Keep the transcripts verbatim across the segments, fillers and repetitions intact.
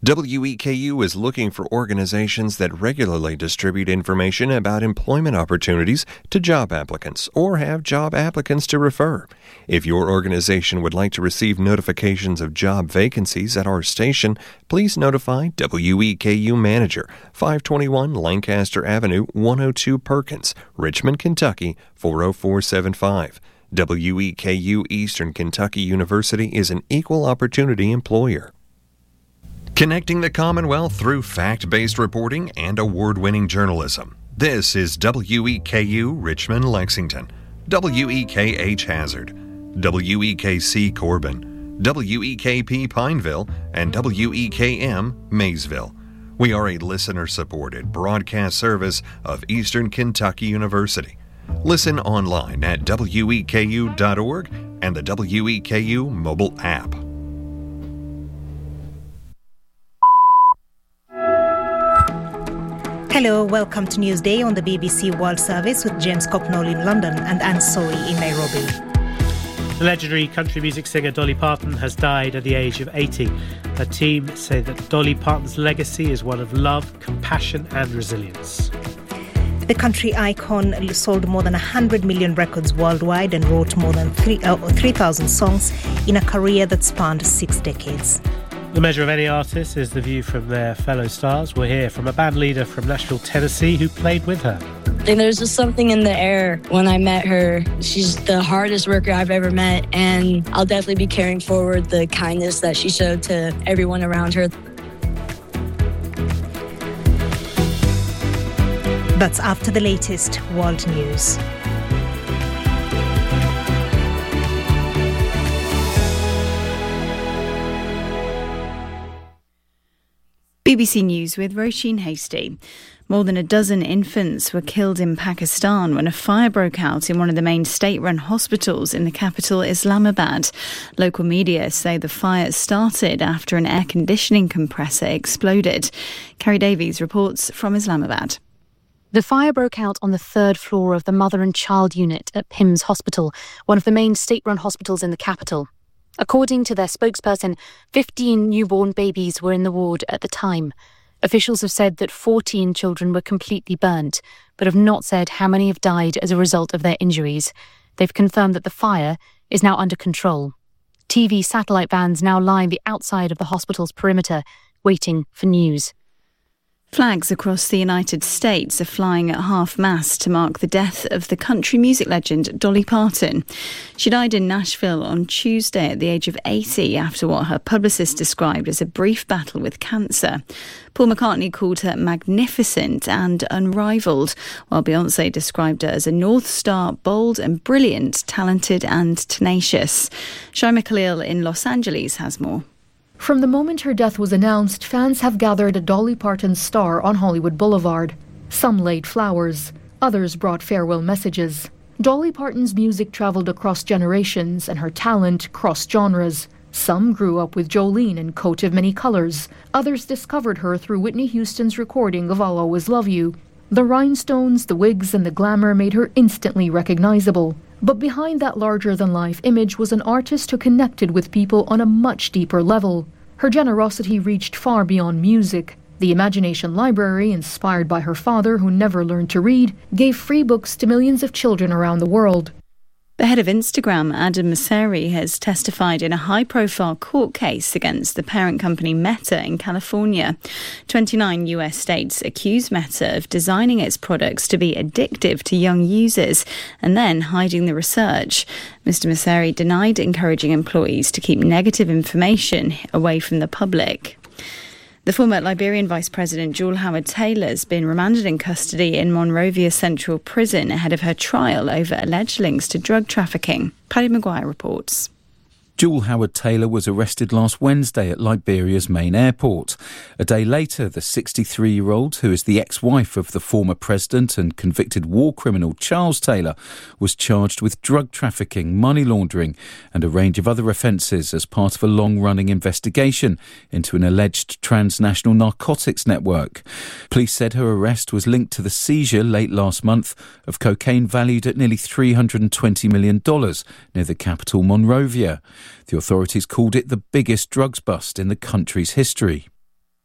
W E K U is looking for organizations that regularly distribute information about employment opportunities to job applicants or have job applicants to refer. If your organization would like to receive notifications of job vacancies at our station, please notify W E K U Manager, five twenty-one Lancaster Avenue, one oh two Perkins, Richmond, Kentucky, four oh four seven five. W E K U Eastern Kentucky University is an equal opportunity employer. Connecting the Commonwealth through fact-based reporting and award-winning journalism. This is W E K U Richmond Lexington, W E K H Hazard, W E K C Corbin, W E K P Pineville, and W E K M Maysville. We are a listener-supported broadcast service of Eastern Kentucky University. Listen online at W E K U dot org and the W E K U mobile app. Hello, welcome to Newsday on the B B C World Service with James Copnall in London and Anne Soy in Nairobi. The legendary country music singer Dolly Parton has died at the age of eighty. Her team say that Dolly Parton's legacy is one of love, compassion and resilience. The country icon sold more than one hundred million records worldwide and wrote more than three thousand songs in a career that spanned six decades. The measure of any artist is the view from their fellow stars. We'll hear from a band leader from Nashville, Tennessee, who played with her. And there's just something in the air when I met her. She's the hardest worker I've ever met, and I'll definitely be carrying forward the kindness that she showed to everyone around her. That's after the latest world news. B B C News with Roisin Hasty. More than a dozen infants were killed in Pakistan when a fire broke out in one of the main state-run hospitals in the capital, Islamabad. Local media say the fire started after an air conditioning compressor exploded. Carrie Davies reports from Islamabad. The fire broke out on the third floor of the mother and child unit at P I M S Hospital, one of the main state-run hospitals in the capital. According to their spokesperson, fifteen newborn babies were in the ward at the time. Officials have said that fourteen children were completely burnt, but have not said how many have died as a result of their injuries. They've confirmed that the fire is now under control. T V satellite vans now line the outside of the hospital's perimeter, waiting for news. Flags across the United States are flying at half-mast to mark the death of the country music legend Dolly Parton. She died in Nashville on Tuesday at the age of eighty after what her publicist described as a brief battle with cancer. Paul McCartney called her magnificent and unrivalled, while Beyoncé described her as a North Star, bold and brilliant, talented and tenacious. Shaima Khalil in Los Angeles has more. From the moment her death was announced, fans have gathered at Dolly Parton's star on Hollywood Boulevard. Some laid flowers, others brought farewell messages. Dolly Parton's music traveled across generations and her talent crossed genres. Some grew up with Jolene and Coat of Many Colors. Others discovered her through Whitney Houston's recording of I'll Always Love You. The rhinestones, the wigs and the glamour made her instantly recognizable. But behind that larger-than-life image was an artist who connected with people on a much deeper level. Her generosity reached far beyond music. The Imagination Library, inspired by her father who never learned to read, gave free books to millions of children around the world. The head of Instagram, Adam Mosseri, has testified in a high-profile court case against the parent company Meta in California. twenty-nine U S states accuse Meta of designing its products to be addictive to young users and then hiding the research. Mister Mosseri denied encouraging employees to keep negative information away from the public. The former Liberian Vice President Jewel Howard-Taylor has been remanded in custody in Monrovia Central Prison ahead of her trial over alleged links to drug trafficking. Paddy Maguire reports. Jewel Howard-Taylor was arrested last Wednesday at Liberia's main airport. A day later, the sixty-three-year-old, who is the ex-wife of the former president and convicted war criminal Charles Taylor, was charged with drug trafficking, money laundering and a range of other offences as part of a long-running investigation into an alleged transnational narcotics network. Police said her arrest was linked to the seizure late last month of cocaine valued at nearly three hundred twenty million dollars near the capital Monrovia. The authorities called it the biggest drugs bust in the country's history.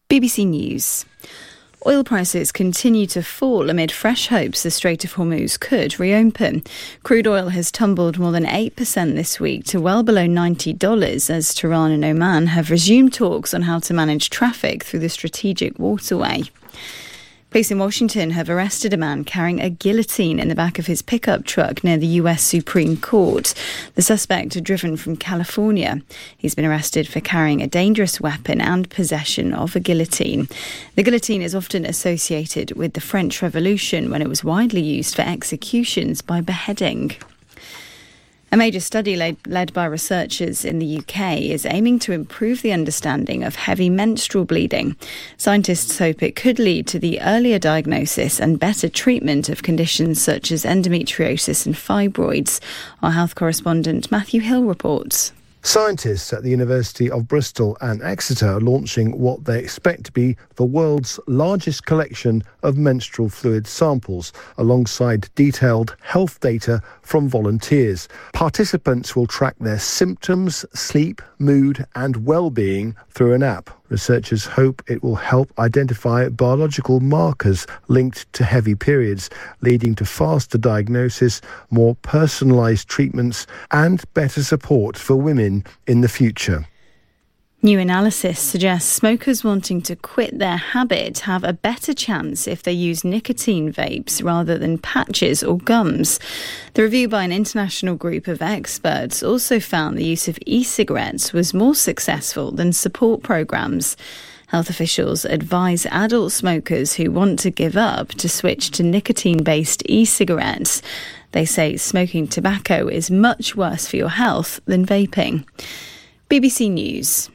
B B C News. Oil prices continue to fall amid fresh hopes the Strait of Hormuz could reopen. Crude oil has tumbled more than eight percent this week to well below ninety dollars as Tehran and Oman have resumed talks on how to manage traffic through the strategic waterway. Police in Washington have arrested a man carrying a guillotine in the back of his pickup truck near the U S Supreme Court. The suspect had driven from California. He's been arrested for carrying a dangerous weapon and possession of a guillotine. The guillotine is often associated with the French Revolution when it was widely used for executions by beheading. A major study led, led by researchers in the U K is aiming to improve the understanding of heavy menstrual bleeding. Scientists hope it could lead to the earlier diagnosis and better treatment of conditions such as endometriosis and fibroids. Our health correspondent Matthew Hill reports. Scientists at the University of Bristol and Exeter are launching what they expect to be the world's largest collection of menstrual fluid samples, alongside detailed health data from volunteers. Participants will track their symptoms, sleep, mood and well-being through an app. Researchers hope it will help identify biological markers linked to heavy periods, leading to faster diagnosis, more personalised treatments and better support for women in the future. New analysis suggests smokers wanting to quit their habit have a better chance if they use nicotine vapes rather than patches or gums. The review by an international group of experts also found the use of e-cigarettes was more successful than support programmes. Health officials advise adult smokers who want to give up to switch to nicotine-based e-cigarettes. They say smoking tobacco is much worse for your health than vaping. B B C News.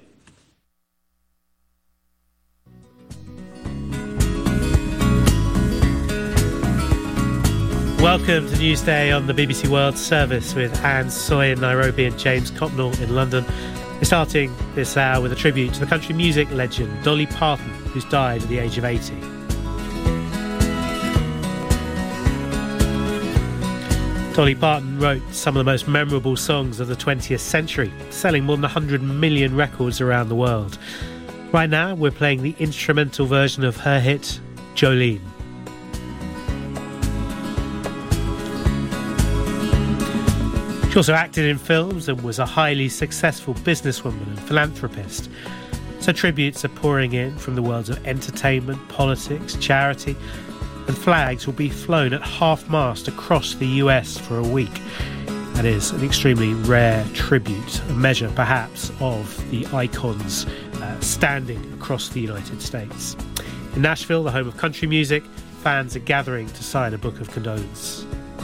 Welcome to Newsday on the B B C World Service with Anne Soy in Nairobi and James Copnall in London. We're starting this hour with a tribute to the country music legend Dolly Parton, who's died at the age of eighty. Dolly Parton wrote some of the most memorable songs of the twentieth century, selling more than one hundred million records around the world. Right now, we're playing the instrumental version of her hit, Jolene. She also acted in films and was a highly successful businesswoman and philanthropist. So tributes are pouring in from the worlds of entertainment, politics, charity, and flags will be flown at half-mast across the U S for a week. That is an extremely rare tribute, a measure perhaps of the icon's uh, standing across the United States. In Nashville, the home of country music, fans are gathering to sign a book of condolence.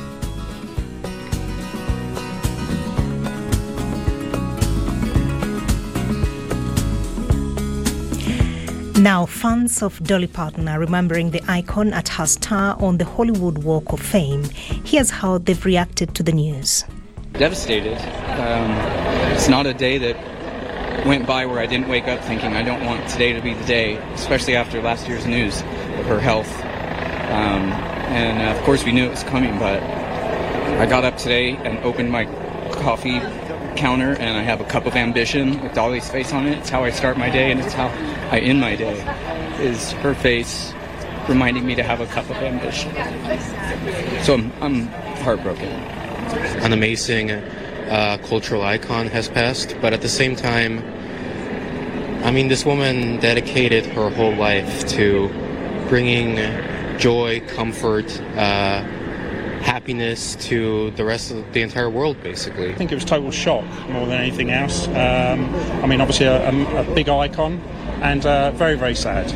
Now, fans of Dolly Parton are remembering the icon at her star on the Hollywood Walk of Fame. Here's how they've reacted to the news. Devastated. Um, it's not a day that went by where I didn't wake up thinking I don't want today to be the day, especially after last year's news of her health. Um, and uh, of course we knew it was coming, but I got up today and opened my coffee counter and I have a cup of ambition with Dolly's face on it. It's how I start my day and it's how I end my day, is her face reminding me to have a cup of ambition. So I'm, I'm heartbroken. An amazing uh, cultural icon has passed, but at the same time, I mean, this woman dedicated her whole life to bringing joy, comfort, uh, happiness to the rest of the entire world, basically. I think it was total shock more than anything else. Um, I mean, obviously a, a, a big icon and uh, very, very sad.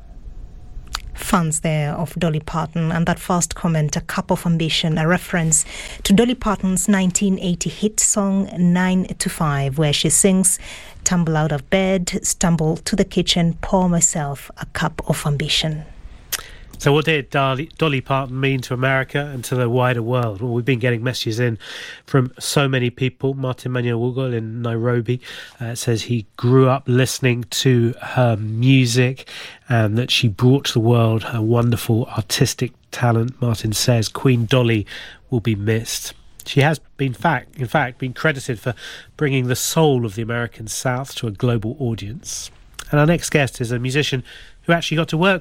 Fans there of Dolly Parton, and that first comment, A Cup of Ambition, a reference to Dolly Parton's nineteen eighty hit song nine to five, where she sings, tumble out of bed, stumble to the kitchen, pour myself a cup of ambition. So what did Dolly, Dolly Parton mean to America and to the wider world? Well, we've been getting messages in from so many people. Martin Manuel in Nairobi uh, says he grew up listening to her music and that she brought to the world her wonderful artistic talent. Martin says Queen Dolly will be missed. She has been, fact, in fact, been credited for bringing the soul of the American South to a global audience. And our next guest is a musician who actually got to work